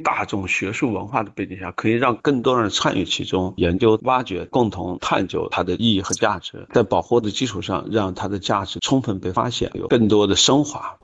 大众学术文化的背景下，可以让更多人参与其中，研究、挖掘、共同探究它的意义和价值，在保护的基础上，让它的价值充分被发现，有更多的升华。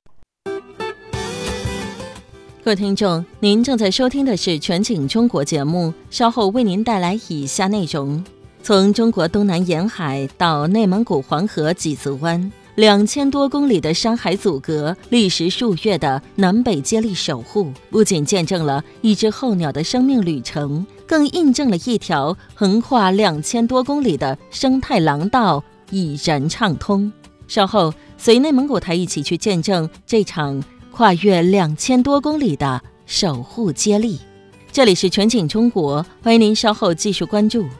各位听众，您正在收听的是全景中国节目，稍后为您带来以下内容：从中国东南沿海到内蒙古黄河几子湾，2000多公里的山海阻隔，历时数月的南北接力守护，不仅见证了一只候鸟的生命旅程，更印证了一条横跨2000多公里的生态廊道已然畅通。稍后随内蒙古台一起去见证这场跨越2000多公里的守护接力。这里是全景中国，欢迎您稍后继续关注。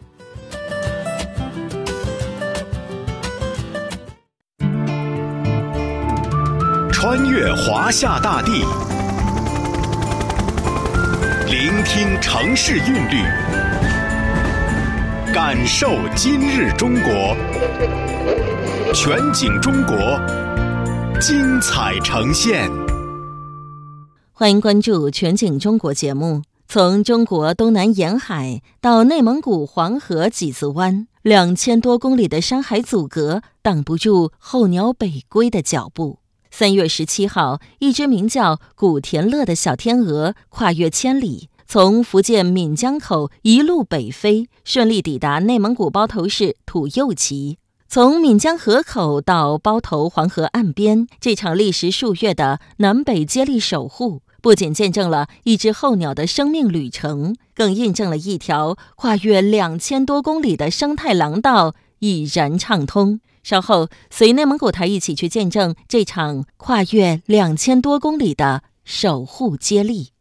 穿越华夏大地，聆听城市韵律，感受今日中国。全景中国，精彩呈现。 欢迎关注全景中国节目。从中国东南沿海到内蒙古黄河几子湾，2000多公里的山海阻隔挡不住候鸟北归的脚步。3月17号，一只名叫古田乐的小天鹅跨越千里，从福建闽江口一路北飞，顺利抵达内蒙古包头市土右旗。从闽江河口到包头黄河岸边，这场历时数月的南北接力守护，不仅见证了一只候鸟的生命旅程，更印证了一条跨越2000多公里的生态廊道已然畅通。稍后随内蒙古台一起去见证这场跨越2000多公里的守护接力。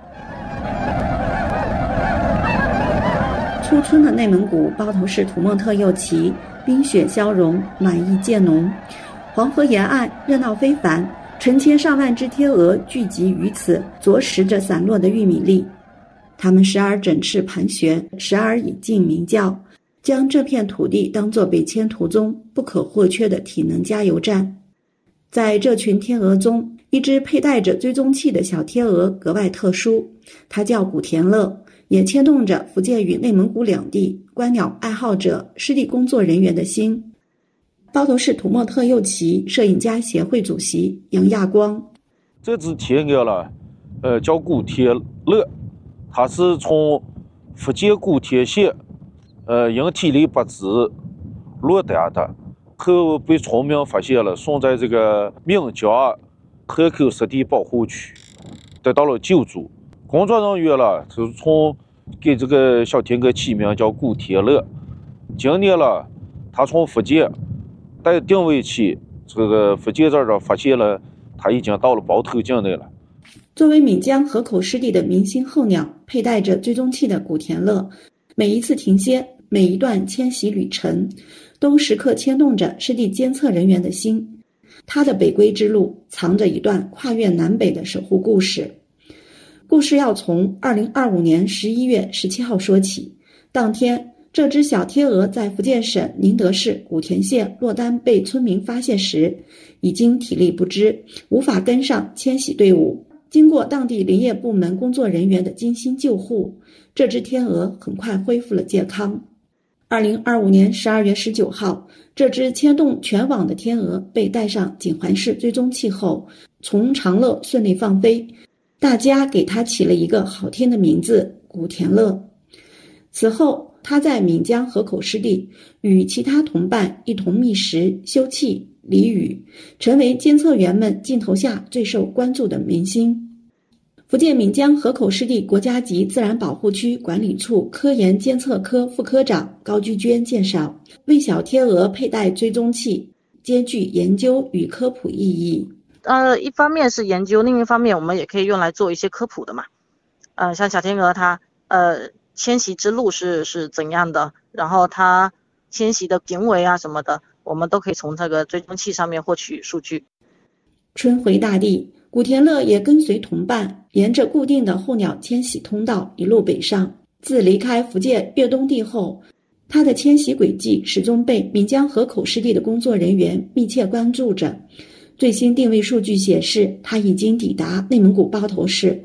初春的内蒙古包头市土默特右旗，冰雪消融，暖意渐浓。黄河沿岸热闹非凡，成千上万只天鹅聚集于此，啄食着散落的玉米粒。它们时而展翅盘旋，时而以静鸣叫，将这片土地当作北迁途中不可或缺的体能加油站。在这群天鹅中，一只佩戴着追踪器的小天鹅格外特殊，它叫古田乐，也牵动着福建与内蒙古两地观鸟爱好者、湿地工作人员的心。包头市土默特右旗摄影家协会主席杨亚光： 这只天鹅了，叫古田乐，它是从福建古田县因体力不支落单的，后被村民发现了，送在这个闽江河口湿地保护区，得到了救助。工作人员了，就是从给这个小天鹅起名叫古田乐。今年了，他从福建带定位器，这个福建这儿发现了，他已经到了包头境内了。 作为闽江河口湿地的明星候鸟，佩戴着追踪器的古田乐，每一次停歇，每一段迁徙旅程，都时刻牵动着湿地监测人员的心。它的北归之路藏着一段跨越南北的守护故事。故事要从2025年11月17号说起。当天，这只小天鹅在福建省宁德市古田县落单被村民发现时，已经体力不支，无法跟上迁徙队伍。经过当地林业部门工作人员的精心救护，这只天鹅很快恢复了健康。2025年12月19号，这只牵动全网的天鹅被带上锦环式追踪器后，从长乐顺利放飞。大家给它起了一个好听的名字——古田乐。此后，它在闽江河口湿地与其他同伴一同觅食、休憩、俚语，成为监测员们镜头下最受关注的明星。福建闽江河口湿地国家级自然保护区管理处科研监测科副科长高居娟介绍，为小天鹅佩戴追踪器，兼具研究与科普意义。 一方面是研究，另一方面我们也可以用来做一些科普的嘛。像小天鹅它迁徙之路是怎样的，然后它迁徙的行为啊什么的，我们都可以从这个追踪器上面获取数据。 春回大地，古田乐也跟随同伴，沿着固定的候鸟迁徙通道一路北上。自离开福建越冬地后，它的迁徙轨迹始终被闽江河口湿地的工作人员密切关注着。最新定位数据显示，它已经抵达内蒙古包头市。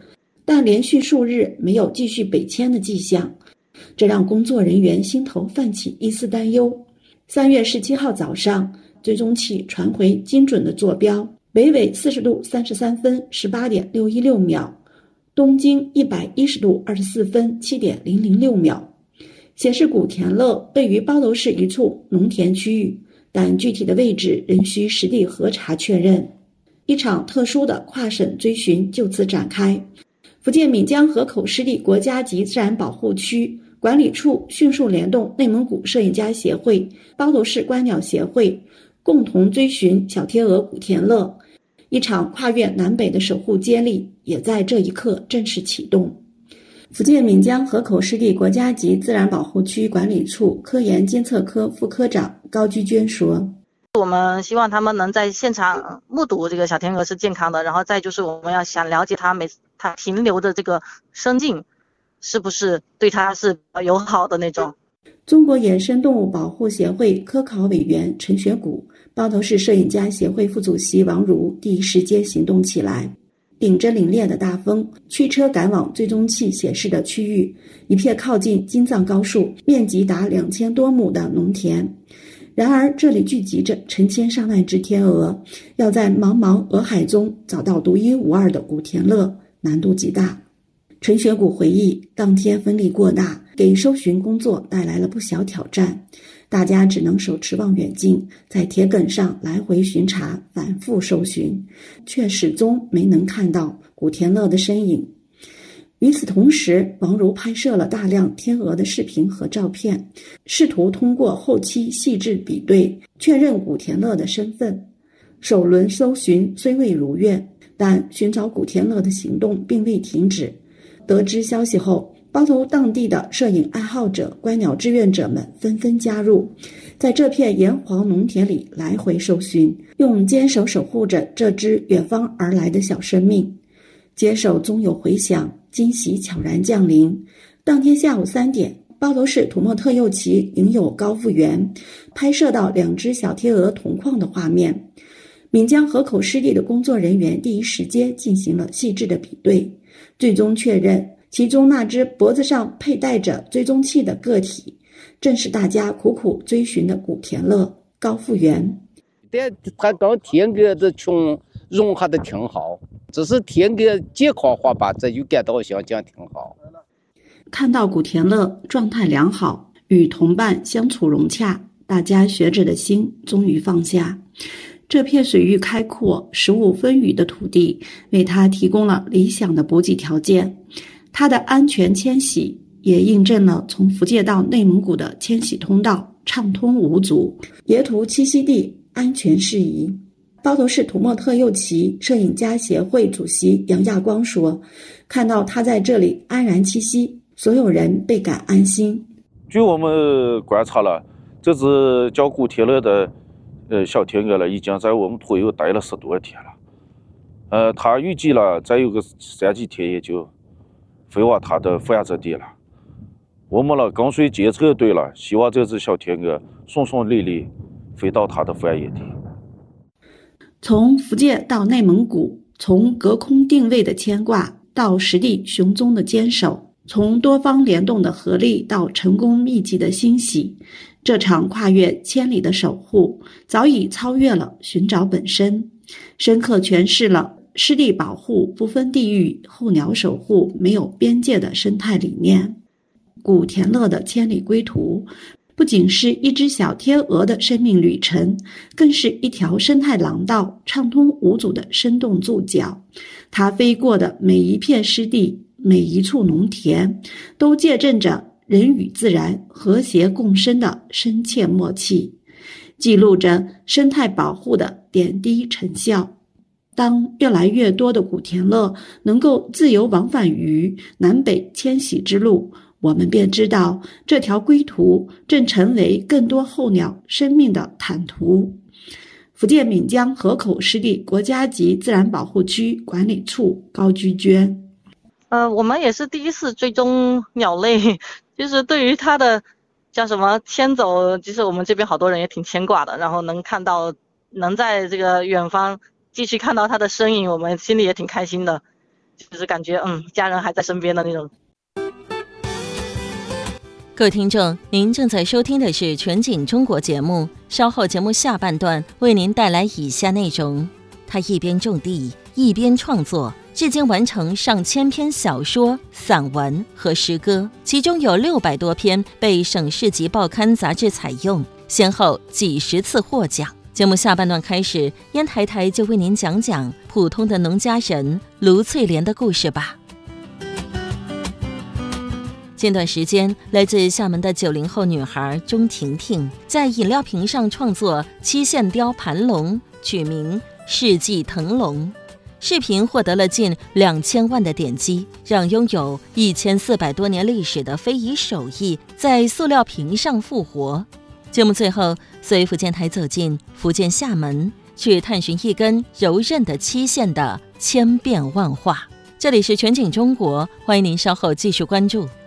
但连续数日没有继续北迁的迹象，这让工作人员心头泛起一丝担忧。3月17号早上，追踪器传回精准的坐标，北纬40度33分18点616秒，东经110度24分7点006秒，显示古田乐位于包头市一处农田区域，但具体的位置仍需实地核查确认。一场特殊的跨省追寻就此展开。福建闽江河口湿地国家级自然保护区管理处迅速联动内蒙古摄影家协会、包头市观鸟协会，共同追寻小天鹅古田乐。一场跨越南北的守护接力也在这一刻正式启动。福建闽江河口湿地国家级自然保护区管理处科研监测科副科长高居娟说， 我们希望他们能在现场目睹这个小天鹅是健康的，然后再就是我们要想了解它停留的这个生境是不是对它是友好的那种。 中国野生动物保护协会科考委员陈学谷、包头市摄影家协会副主席王如第一时间行动起来，顶着凛冽的大风，驱车赶往追踪器显示的区域，一片靠近京藏高速、面积达2000多亩的农田。然而这里聚集着成千上万只天鹅，要在茫茫鹅海中找到独一无二的古田乐，难度极大。陈学谷回忆，当天风力过大，给搜寻工作带来了不小挑战，大家只能手持望远镜，在铁梗上来回巡查，反复搜寻，却始终没能看到古田乐的身影。与此同时，王如拍摄了大量天鹅的视频和照片，试图通过后期细致比对，确认古田乐的身份。首轮搜寻虽未如愿，但寻找古田乐的行动并未停止。得知消息后，包头当地的摄影爱好者、观鸟志愿者们纷纷加入，在这片炎黄农田里来回搜寻，用坚守守护着这只远方而来的小生命。接手终有回响，惊喜悄然降临。当天下午3点，包头市土默特右旗影友高复原拍摄到2只小天鹅同框的画面。闽江河口湿地的工作人员第一时间进行了细致的比对，最终确认其中那只脖子上佩戴着追踪器的个体，正是大家苦苦追寻的古田乐。高复原， 他跟天鹅的群融合的挺好，只是天鹅健康化吧，这就感到想讲挺好。 看到古田乐状态良好，与同伴相处融洽，大家学者的心终于放下。这片水域开阔、食物丰腴的土地，为他提供了理想的补给条件。他的安全迁徙也印证了从福建到内蒙古的迁徙通道畅通无阻，沿途栖息地安全适宜。包头市土默特右旗摄影家协会主席杨亚光说，看到他在这里安然栖息，所有人倍感安心。 据我们观察了，这只叫古田乐的小天鹅了，已经在我们土右待了10多天了。他预计了再有个3几天也就飞往他的繁殖地了。我们了跟随监测队了，希望这只小天鹅顺顺利利飞到它的繁衍地。 从福建到内蒙古，从隔空定位的牵挂到实地寻踪的坚守，从多方联动的合力到成功密集的欣喜，这场跨越千里的守护早已超越了寻找本身，深刻诠释了湿地保护不分地域、候鸟守护没有边界的生态理念。古田乐的千里归途不仅是一只小天鹅的生命旅程，更是一条生态廊道畅通无阻的生动注脚。它飞过的每一片湿地、每一处农田，都见证着人与自然和谐共生的深切默契，记录着生态保护的点滴成效。当越来越多的古田乐能够自由往返于南北迁徙之路，我们便知道这条归途正成为更多候鸟生命的坦途。福建闽江河口湿地国家级自然保护区管理处高居娟， 我们也是第一次追踪鸟类，就是对于它的叫什么迁走，其实我们这边好多人也挺牵挂的，然后能在这个远方继续看到它的身影，我们心里也挺开心的。 就是感觉家人还在身边的那种。 各位听众，您正在收听的是全景中国节目，稍后节目下半段为您带来以下内容。他一边种地一边创作，至今完成上千篇小说、散文和诗歌，其中有600多篇被省市级报刊杂志采用，先后几10次获奖。节目下半段开始，烟台台就为您讲讲普通的农家人卢翠莲的故事吧。近段时间，来自厦门的90后女孩钟婷婷在饮料瓶上创作漆线雕盘龙，取名世纪腾龙。视频获得了近2000万的点击，让拥有1400多年历史的非遗手艺在塑料瓶上复活。节目最后，随福建台走进福建厦门，去探寻一根柔韧的漆线的千变万化。这里是全景中国，欢迎您稍后继续关注。